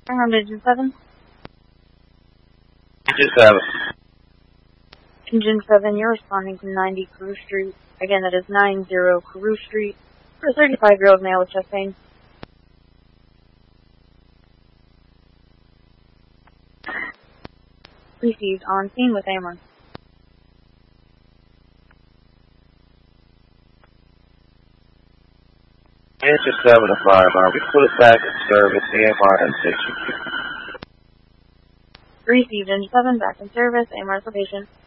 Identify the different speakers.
Speaker 1: Around Engine 7.
Speaker 2: Engine 7.
Speaker 1: Engine 7, you're responding to 90 Carew Street. Again, that is 90 Carew Street for a 35-year-old male with chest pain. Received on scene with AMR.
Speaker 2: Engine 7 to Firebar. We put it back in service. AMR and 6.
Speaker 1: Received Engine 7 back in service. AMR for patient.